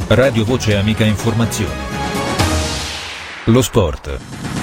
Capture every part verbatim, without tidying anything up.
Radio Voce Amica Informazioni. Lo sport.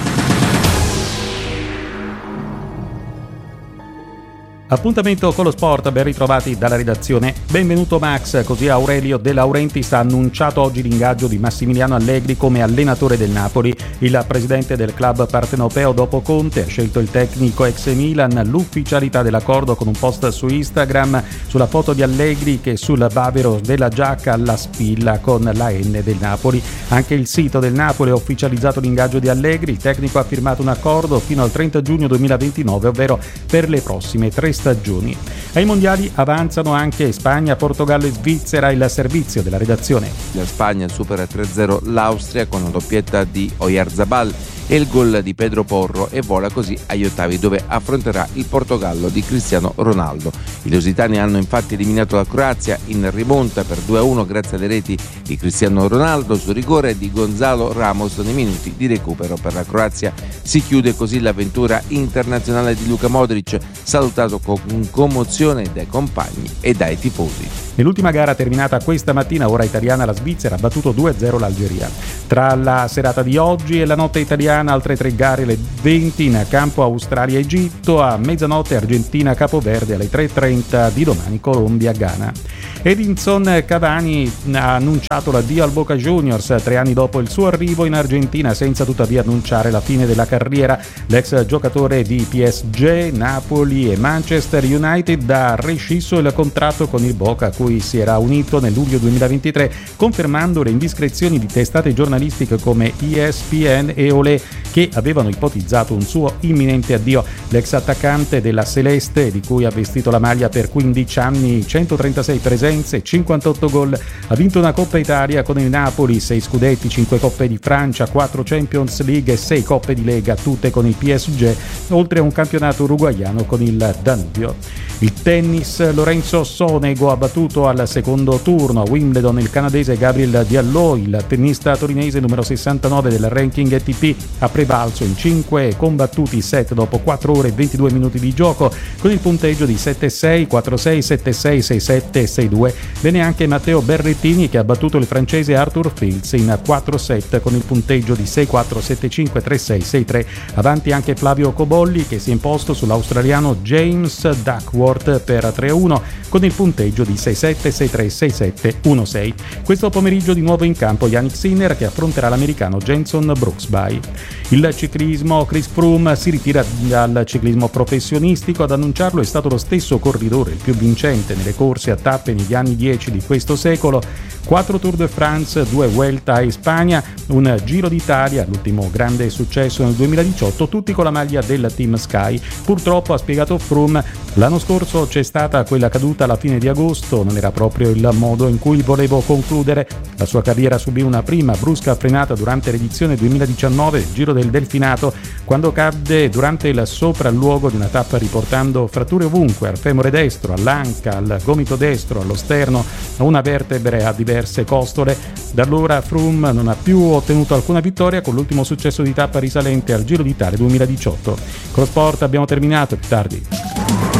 Appuntamento con lo sport, ben ritrovati dalla redazione. Benvenuto Max, così Aurelio De Laurentiis ha annunciato oggi l'ingaggio di Massimiliano Allegri come allenatore del Napoli. Il presidente del club partenopeo dopo Conte ha scelto il tecnico ex Milan, l'ufficialità dell'accordo con un post su Instagram sulla foto di Allegri che sul bavero della giacca la spilla con la N del Napoli. Anche il sito del Napoli ha ufficializzato l'ingaggio di Allegri, il tecnico ha firmato un accordo fino al trenta giugno duemilaventinove, ovvero per le prossime tre stagioni. Ai mondiali avanzano anche Spagna, Portogallo e Svizzera. Il servizio della redazione. La Spagna supera tre a zero l'Austria con una doppietta di Oyarzabal e il gol di Pedro Porro e vola così agli ottavi, dove affronterà il Portogallo di Cristiano Ronaldo. I lusitani hanno infatti eliminato la Croazia in rimonta per due a uno grazie alle reti di Cristiano Ronaldo su rigore e di Gonzalo Ramos nei minuti di recupero. Per la Croazia si chiude così l'avventura internazionale di Luka Modric, salutato con commozione dai compagni e dai tifosi. Nell'ultima gara terminata questa mattina, ora italiana, la Svizzera ha battuto due a zero l'Algeria. Tra la serata di oggi e la notte italiana, altre tre gare alle venti in campo: Australia-Egitto, a mezzanotte Argentina-Capoverde, alle tre e trenta di domani Colombia-Ghana. Edinson Cavani ha annunciato l'addio al Boca Juniors tre anni dopo il suo arrivo in Argentina, senza tuttavia annunciare la fine della carriera. L'ex giocatore di P S G, Napoli e Manchester United ha rescisso il contratto con il Boca, a cui si era unito nel luglio duemilaventitré, confermando le indiscrezioni di testate giornalistiche come E S P N e Olé, che avevano ipotizzato un suo imminente addio. L'ex attaccante della Celeste, di cui ha vestito la maglia per quindici anni, centotrentasei presenze, cinquantotto gol, ha vinto una Coppa Italia con il Napoli, sei scudetti, cinque Coppe di Francia, quattro Champions League e sei Coppe di Lega, tutte con il P S G, oltre a un campionato uruguaiano con il Danubio. Il tennis: Lorenzo Sonego ha battuto al secondo turno a Wimbledon il canadese Gabriel Diallo. Il tennista torinese numero sessantanove del ranking A T P ha prevalso in cinque combattuti set dopo quattro ore e ventidue minuti di gioco, con il punteggio di sette sei, quattro sei, sette sei, sei sette e sei due. Bene anche Matteo Berrettini, che ha battuto il francese Arthur Fields in quattro set con il punteggio di sei quattro, sette cinque, tre sei, sei tre. Avanti anche Flavio Cobolli, che si è imposto sull'australiano James Duckworth per tre a uno con il punteggio di sei sette, sei tre, sei sette, uno sei. Questo pomeriggio di nuovo in campo Yannick Sinner, che affronterà l'americano Jenson Brooksby. Il ciclismo: Chris Froome si ritira dal ciclismo professionistico. Ad annunciarlo è stato lo stesso corridore, il più vincente nelle corse a tappe negli anni dieci di questo secolo. Quattro Tour de France, due Vuelta in Spagna, un Giro d'Italia, l'ultimo grande successo nel duemiladiciotto, tutti con la maglia del Team Sky. Purtroppo, ha spiegato Froome, l'anno scorso c'è stata quella caduta alla fine di agosto, non era proprio il modo in cui volevo concludere. La sua carriera subì una prima brusca frenata durante l'edizione duemiladiciannove del Giro del Delfinato, quando cadde durante il sopralluogo di una tappa, riportando fratture ovunque, al femore destro, all'anca, al gomito destro, allo sterno, a una vertebre, a diverse costole. Da allora Froome non ha più ottenuto alcuna vittoria, con l'ultimo successo di tappa risalente al Giro d'Italia duemiladiciotto. Con lo sport abbiamo terminato, più tardi.